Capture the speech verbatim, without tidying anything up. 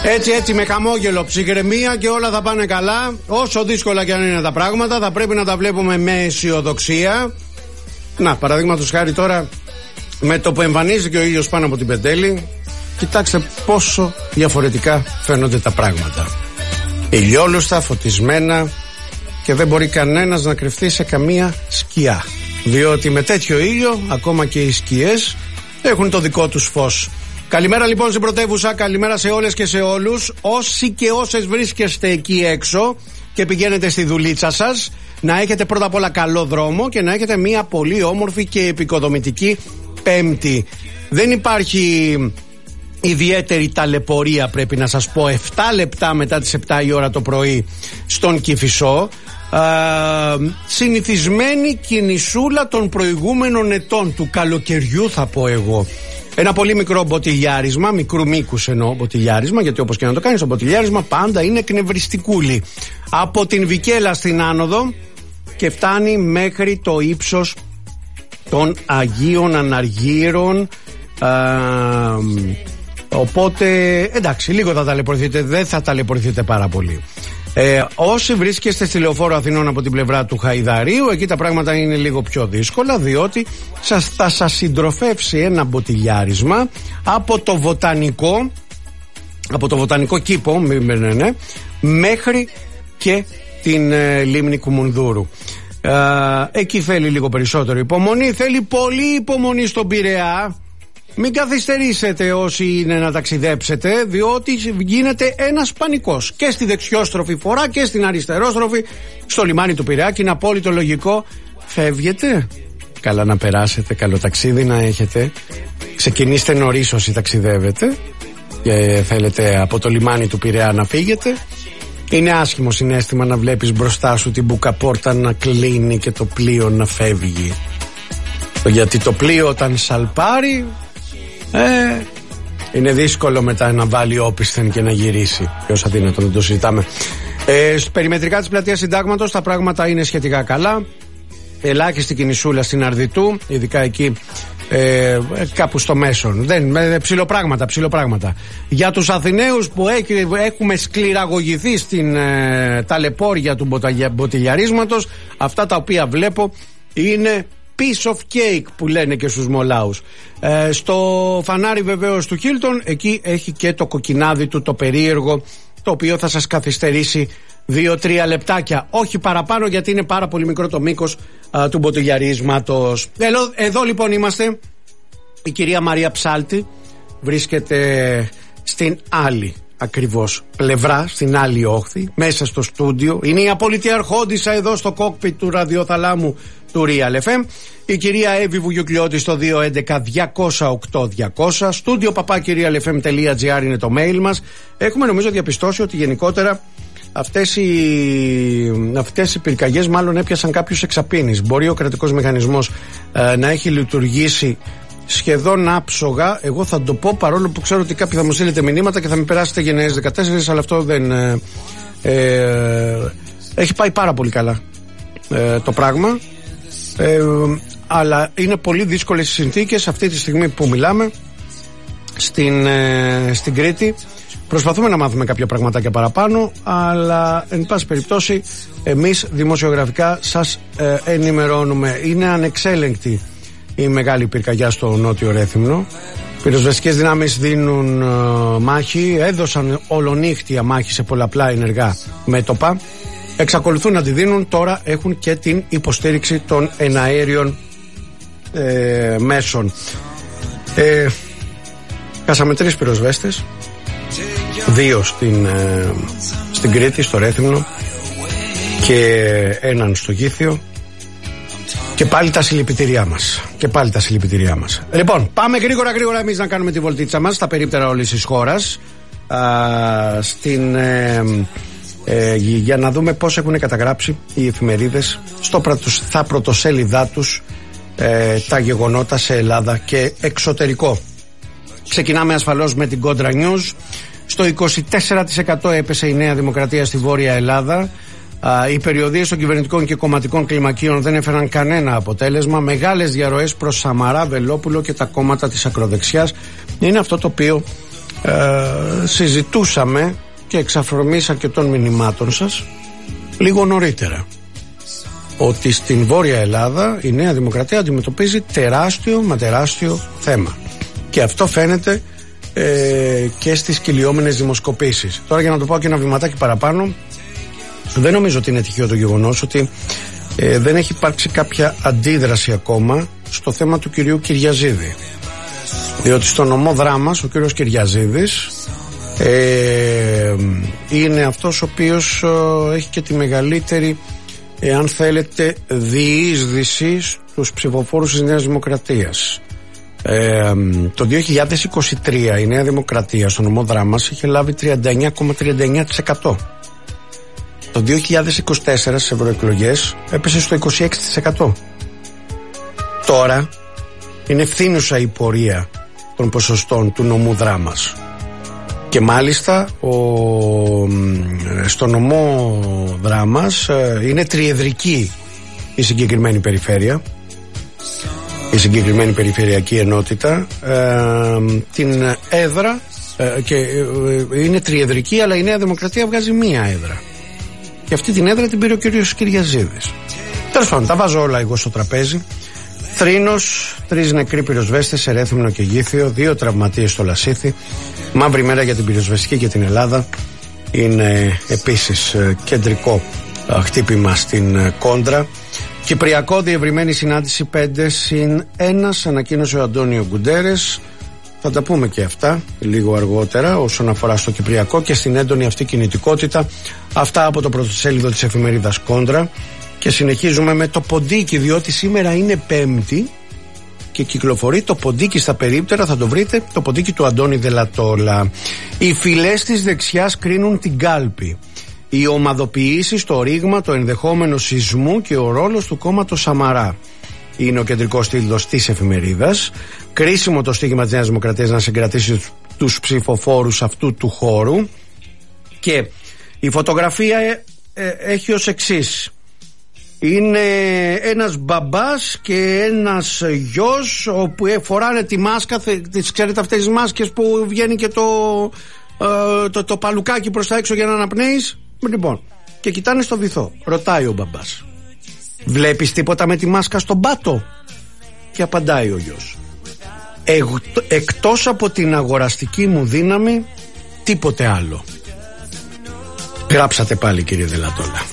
Έτσι έτσι με χαμόγελο, ψυχραιμία και όλα θα πάνε καλά. Όσο δύσκολα και αν είναι τα πράγματα, θα πρέπει να τα βλέπουμε με αισιοδοξία. Να, παραδείγματος χάρη τώρα, με το που εμφανίζει και ο ήλιος πάνω από την Πεντέλη, κοιτάξτε πόσο διαφορετικά φαίνονται τα πράγματα. Ηλιόλουστα, φωτισμένα, και δεν μπορεί κανένας να κρυφτεί σε καμία σκιά. Διότι με τέτοιο ήλιο, ακόμα και οι σκιές έχουν το δικό τους φως. Καλημέρα λοιπόν στην πρωτεύουσα, καλημέρα σε όλες και σε όλους. Όσοι και όσες βρίσκεστε εκεί έξω και πηγαίνετε στη δουλίτσα σας, να έχετε πρώτα απ' όλα καλό δρόμο και να έχετε μια πολύ όμορφη και επικοδομητική Πέμπτη. Δεν υπάρχει ιδιαίτερη ταλαιπωρία, πρέπει να σας πω, επτά λεπτά μετά τις επτά η ώρα το πρωί στον Κηφισό. Α, συνηθισμένη κινησούλα των προηγούμενων ετών, του καλοκαιριού θα πω εγώ. Ένα πολύ μικρό μποτιλιάρισμα, μικρού μήκους εννοώ μποτιλιάρισμα, γιατί όπως και να το κάνεις το μποτιλιάρισμα πάντα είναι εκνευριστικούλη. Από την Βικέλα στην άνοδο και φτάνει μέχρι το ύψος των Αγίων Αναργύρων. Α, οπότε εντάξει, λίγο θα ταλαιπωρηθείτε, δεν θα ταλαιπωρηθείτε πάρα πολύ. Ε, όσοι βρίσκεστε στη Λεωφόρο Αθηνών από την πλευρά του Χαϊδαρίου, εκεί τα πράγματα είναι λίγο πιο δύσκολα, διότι σας, θα σας συντροφεύσει ένα μποτιλιάρισμα από το βοτανικό, από το βοτανικό κήπο, ναι, ναι, μέχρι και την ε, λίμνη Κουμουνδούρου. Ε, εκεί θέλει λίγο περισσότερο υπομονή, θέλει πολύ υπομονή στον Πειραιά. Μην καθυστερήσετε όσοι είναι να ταξιδέψετε, διότι γίνεται ένας πανικός και στη δεξιόστροφη φορά και στην αριστερόστροφη στο λιμάνι του Πειραιά, και είναι απόλυτο λογικό. Φεύγετε, καλά να περάσετε, καλό ταξίδι να έχετε. Ξεκινήστε νωρίς όσοι ταξιδεύετε και θέλετε από το λιμάνι του Πειραιά να φύγετε. Είναι άσχημο συναίσθημα να βλέπεις μπροστά σου την μπουκαπόρτα να κλείνει και το πλοίο να φεύγει, γιατί το πλοίο όταν σαλπάρει, Ε, είναι δύσκολο μετά να βάλει όπισθεν και να γυρίσει. Ποιος αδύνατο, δεν το συζητάμε. Ε, περιμετρικά της πλατείας Συντάγματος τα πράγματα είναι σχετικά καλά. Ελάχιστη κινησούλα στην Αρδιτού, ειδικά εκεί ε, κάπου στο μέσον. Δεν, ε, ψιλοπράγματα, ψιλοπράγματα. Για τους Αθηναίους που έχ, έχουμε σκληραγωγηθεί στην ε, ταλαιπώρια του μποτιλιαρίσματος, αυτά τα οποία βλέπω είναι piece of cake που λένε και στους μολάους. Ε, στο φανάρι βεβαίως του Χίλτον, εκεί έχει και το κοκκινάδι του, το περίεργο, το οποίο θα σας καθυστερήσει δύο τρία λεπτάκια, όχι παραπάνω, γιατί είναι πάρα πολύ μικρό το μήκος α, του μποτιλιαρίσματος. Εδώ, εδώ λοιπόν είμαστε. Η κυρία Μαρία Ψάλτη βρίσκεται στην άλλη ακριβώς πλευρά, στην άλλη όχθη, μέσα στο στούντιο. Είναι η απόλυτη αρχόντισσα εδώ στο κόκπιτ του ραδιοθαλάμου του Real εφ εμ. Η κυρία Εύη Βουγιουκλιώτη στο δύο έντεκα διακόσια οκτώ διακόσια. Στούντιο παπάκι real f m τελεία g r είναι το mail μας. Έχουμε νομίζω διαπιστώσει ότι γενικότερα αυτές οι, αυτές οι πυρκαγιές μάλλον έπιασαν κάποιους εξαπίνεις. Μπορεί ο κρατικός μηχανισμός ε, να έχει λειτουργήσει σχεδόν άψογα. Εγώ θα το πω, παρόλο που ξέρω ότι κάποιοι θα μου στείλετε μηνύματα και θα με περάσετε γενναίες δεκατέσσερα, αλλά αυτό δεν ε, ε, έχει πάει πάρα πολύ καλά ε, το πράγμα. Ε, αλλά είναι πολύ δύσκολες οι συνθήκες αυτή τη στιγμή που μιλάμε στην, ε, στην Κρήτη. Προσπαθούμε να μάθουμε κάποια πραγματάκια παραπάνω, αλλά εν πάση περιπτώσει εμείς δημοσιογραφικά σας ε, ενημερώνουμε. Είναι ανεξέλεγκτη η μεγάλη πυρκαγιά στο νότιο Ρέθυμνο. Πυροσβεστικές δυνάμεις δίνουν ε, μάχη, έδωσαν ολονύχτια μάχη σε πολλαπλά ενεργά μέτωπα. Εξακολουθούν να τη δίνουν, τώρα έχουν και την υποστήριξη των εναέριων ε, μέσων. Ε, χάσαμε τρεις πυροσβέστες, δύο στην, ε, στην Κρήτη, στο Ρέθυμνο, και έναν στο Γήθιο. Και πάλι τα συλληπιτήριά μας. Και πάλι τα συλληπιτήριά μας. Λοιπόν, πάμε γρήγορα γρήγορα εμείς να κάνουμε τη βολτίτσα μας στα περίπτερα όλης της χώρας. Α, στην... Ε, Ε, για να δούμε πώς έχουν καταγράψει οι εφημερίδες στο στα πρωτοσέλιδά τους ε, τα γεγονότα σε Ελλάδα και εξωτερικό. Ξεκινάμε ασφαλώς με την Κόντρα News. Στο είκοσι τέσσερα τοις εκατό έπεσε η Νέα Δημοκρατία στη Βόρεια Ελλάδα. Α, οι περιοδίες των κυβερνητικών και κομματικών κλιμακίων δεν έφεραν κανένα αποτέλεσμα. Μεγάλες διαρροές προς Σαμαρά, Βελόπουλο και τα κόμματα της ακροδεξιάς. Είναι αυτό το οποίο ε, συζητούσαμε και εξαφρομής αρκετών μηνυμάτων σας λίγο νωρίτερα ότι στην Βόρεια Ελλάδα η Νέα Δημοκρατία αντιμετωπίζει τεράστιο μα τεράστιο θέμα, και αυτό φαίνεται ε, και στις κυλιόμενες δημοσκοπήσεις. Τώρα, για να το πάω και ένα βηματάκι παραπάνω, δεν νομίζω ότι είναι τυχαίο το γεγονός ότι ε, δεν έχει υπάρξει κάποια αντίδραση ακόμα στο θέμα του κυρίου Κυριαζίδη, διότι στο νομό Δράμας ο κύριος Κυριαζίδης ε, είναι αυτός ο οποίος ε, έχει και τη μεγαλύτερη, εάν θέλετε, διείσδυση στους ψηφοφόρους της Νέας Δημοκρατίας. Ε, το δύο χιλιάδες είκοσι τρία η Νέα Δημοκρατία στο νομό Δράμας είχε λάβει τριάντα εννιά κόμμα τριάντα εννιά τοις εκατό. Το δύο χιλιάδες είκοσι τέσσερα στις ευρωεκλογές έπεσε στο είκοσι έξι τοις εκατό. Τώρα είναι ευθύνουσα η πορεία των ποσοστών του νομού Δράμας, και μάλιστα ο, στο νομό Δράμας είναι τριεδρική η συγκεκριμένη περιφέρεια, η συγκεκριμένη περιφερειακή ενότητα, ε, την έδρα ε, και ε, είναι τριεδρική, αλλά η Νέα Δημοκρατία βγάζει μία έδρα, και αυτή την έδρα την πήρε ο κύριος Κυριαζίδης. Τέλος πάντων, τα βάζω όλα εγώ στο τραπέζι. Θρήνος, τρεις νεκροί πυροσβέστες σε Ρέθυμνο και Γήθιο, δύο τραυματίες στο Λασίθι. Μαύρη μέρα για την πυροσβεστική και την Ελλάδα. Είναι επίσης κεντρικό χτύπημα στην Κόντρα. Κυπριακό, διευρυμένη συνάντηση πέντε συν ένα, ανακοίνωσε ο Αντώνιο Γκουντέρες. Θα τα πούμε και αυτά λίγο αργότερα όσον αφορά στο Κυπριακό και στην έντονη αυτή κινητικότητα. Αυτά από το πρωτοσέλιδο της εφημερίδας Κόντρα. Και συνεχίζουμε με το ποντίκι, διότι σήμερα είναι Πέμπτη και κυκλοφορεί το ποντίκι στα περίπτερα, θα το βρείτε, το ποντίκι του Αντώνη Δελατόλα. Οι φυλές της δεξιάς κρίνουν την κάλπη. Οι ομαδοποιήσεις, το ρήγμα, το ενδεχόμενο σεισμού και ο ρόλος του κόμματος Σαμαρά είναι ο κεντρικός τίτλος της εφημερίδας. Κρίσιμο το στοίχημα της Νέας Δημοκρατίας να συγκρατήσει τους ψηφοφόρους αυτού του χώρου. Και η φωτογραφία ε, ε, έχει ως εξής. Είναι ένας μπαμπάς και ένας γιος όπου φοράνε τη μάσκα, τις ξέρετε αυτές τις μάσκες που βγαίνει και το, ε, το, το παλουκάκι προς τα έξω για να αναπνέεις. Λοιπόν, και κοιτάνε στο βυθό. Ρωτάει ο μπαμπάς, βλέπεις τίποτα με τη μάσκα στον πάτο? Και απαντάει ο γιος, ε, εκτός από την αγοραστική μου δύναμη τίποτε άλλο. Γράψατε πάλι, κύριε Δελατόλα.